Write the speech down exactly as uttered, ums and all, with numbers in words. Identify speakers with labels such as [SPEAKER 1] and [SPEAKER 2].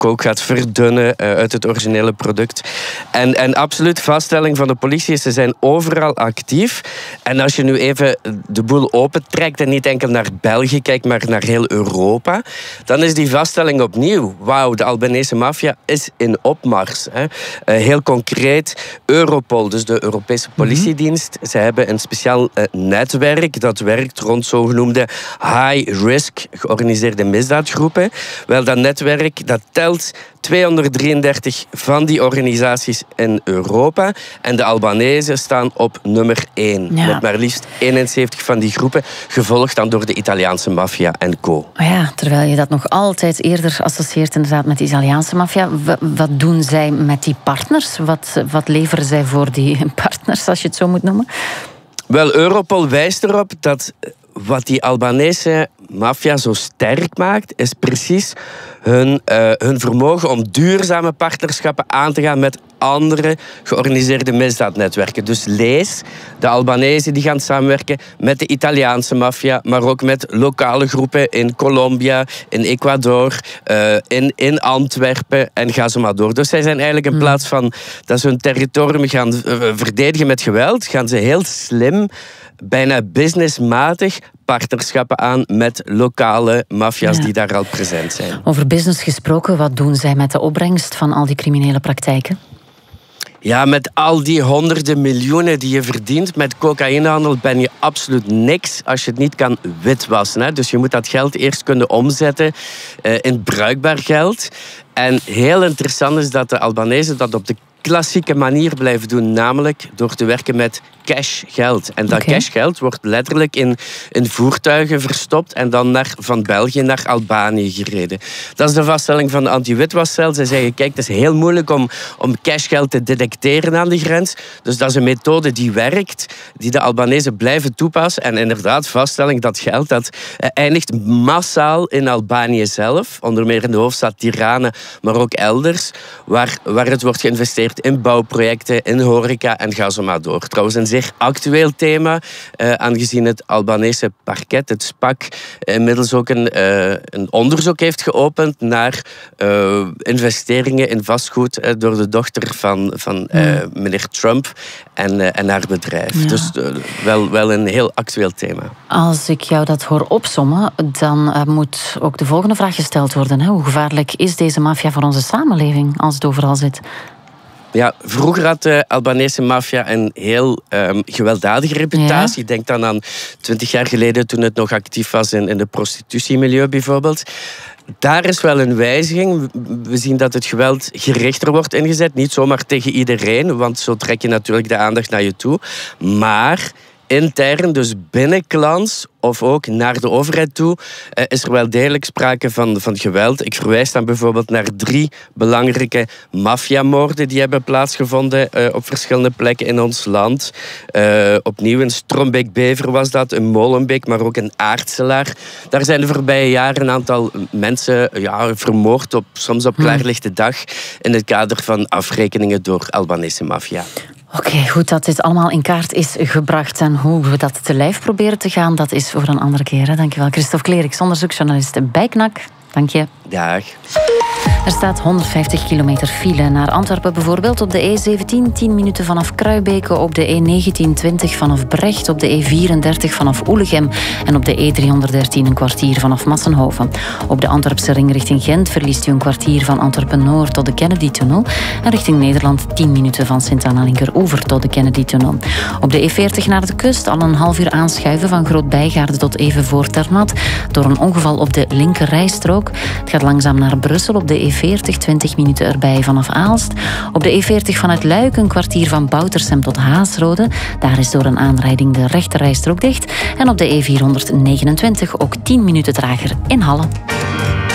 [SPEAKER 1] coke gaat verdunnen uh, uit het originele product. En, en absoluut, vaststelling van de politie is, ze zijn overal actief. En als je nu even de boel opentrekt en niet enkel naar België kijkt, maar naar heel Europa, dan is die vaststelling opnieuw. Wauw, de Albanese maffia is in opmars. Hè. Uh, heel concreet, Europol, dus de Europese politiedienst, ze hebben een speciaal uh, netwerk dat werkt rond zogenoemde high-risk georganiseerde misdaadgroepen. Wel, dat netwerk dat telt tweehonderddrieëndertig van die organisaties in Europa. En de Albanezen staan op nummer één. Ja. Met maar liefst eenenzeventig van die groepen, gevolgd dan door de Italiaanse maffia en co.
[SPEAKER 2] Oh ja, terwijl je dat nog altijd eerder associeert inderdaad met de Italiaanse maffia. Wat doen zij met die partners? Wat, wat leveren zij voor die partners, als je het zo moet noemen?
[SPEAKER 1] Wel, Europol wijst erop dat wat die Albanese maffia zo sterk maakt, is precies hun, uh, hun vermogen om duurzame partnerschappen aan te gaan met andere georganiseerde misdaadnetwerken. Dus lees, de Albanezen die gaan samenwerken met de Italiaanse maffia, maar ook met lokale groepen in Colombia, in Ecuador, uh, in, in Antwerpen en ga zo maar door. Dus zij zijn eigenlijk in plaats van dat ze hun territorium gaan uh, verdedigen met geweld, gaan ze heel slim, bijna businessmatig partnerschappen aan met lokale maffia's ja. die daar al present zijn.
[SPEAKER 2] Over business gesproken, wat doen zij met de opbrengst van al die criminele praktijken?
[SPEAKER 1] Ja, met al die honderden miljoenen die je verdient met cocaïnehandel ben je absoluut niks als je het niet kan witwassen. Hè. Dus je moet dat geld eerst kunnen omzetten uh, in bruikbaar geld. En heel interessant is dat de Albanezen dat op de klassieke manier blijven doen, namelijk door te werken met cashgeld. En dat okay. cashgeld wordt letterlijk in, in voertuigen verstopt en dan naar, van België naar Albanië gereden. Dat is de vaststelling van de anti-witwascel. Zij zeggen, kijk, het is heel moeilijk om, om cashgeld te detecteren aan de grens. Dus dat is een methode die werkt, die de Albanezen blijven toepassen. En inderdaad, vaststelling dat geld dat eindigt massaal in Albanië zelf, onder meer in de hoofdstad Tirana, maar ook elders, waar, waar het wordt geïnvesteerd in bouwprojecten, in horeca en ga zo maar door. Trouwens, een zeer actueel thema, uh, aangezien het Albanese parket, het S P A C, inmiddels ook een, uh, een onderzoek heeft geopend naar uh, investeringen in vastgoed uh, door de dochter van, van uh, meneer Trump en, uh, en haar bedrijf. Ja. Dus uh, wel, wel een heel actueel thema.
[SPEAKER 2] Als ik jou dat hoor opsommen, dan uh, moet ook de volgende vraag gesteld worden. Hè? Hoe gevaarlijk is deze maffia voor onze samenleving als het overal zit?
[SPEAKER 1] Ja, vroeger had de Albanese maffia een heel um, gewelddadige reputatie. Ja. Denk dan aan twintig jaar geleden toen het nog actief was in, in de prostitutiemilieu bijvoorbeeld. Daar is wel een wijziging. We zien dat het geweld gerichter wordt ingezet. Niet zomaar tegen iedereen, want zo trek je natuurlijk de aandacht naar je toe. Maar intern, dus binnenklans of ook naar de overheid toe, is er wel degelijk sprake van, van geweld. Ik verwijs dan bijvoorbeeld naar drie belangrijke maffiamoorden die hebben plaatsgevonden uh, op verschillende plekken in ons land. Uh, opnieuw in Strombeek-Bever was dat, in Molenbeek, maar ook in Aartselaar. Daar zijn de voorbije jaren een aantal mensen ja, vermoord, op, soms op klaarlichte dag, in het kader van afrekeningen door Albanese maffia.
[SPEAKER 2] Oké, okay, goed dat dit allemaal in kaart is gebracht en hoe we dat te lijf proberen te gaan, dat is voor een andere keer. Hè? Dankjewel, Christophe Cleriks, onderzoeksjournalist bij Knak. Dank je.
[SPEAKER 1] Dag.
[SPEAKER 2] Er staat honderdvijftig kilometer file naar Antwerpen bijvoorbeeld. Op de E zeventien tien minuten vanaf Kruibeke. Op de E negentien twintig vanaf Brecht. Op de E vierendertig vanaf Oelegem. En op de E driehonderddertien een kwartier vanaf Massenhoven. Op de Antwerpse ring richting Gent verliest u een kwartier van Antwerpen-Noord tot de Kennedy-tunnel. En richting Nederland tien minuten van Sint-Anna-Linkeroever tot de Kennedy-tunnel. Op de E veertig naar de kust al een half uur aanschuiven van Groot-Bijgaarde tot even voor Ternat. Door een ongeval op de linkerrijstrook. Het gaat langzaam naar Brussel op de E veertig, twintig minuten erbij vanaf Aalst. Op de E veertig vanuit Luik een kwartier van Boutersem tot Haasrode. Daar is door een aanrijding de rechterrijstrook dicht. En op de E vierhonderdnegenentwintig ook tien minuten trager in Halle.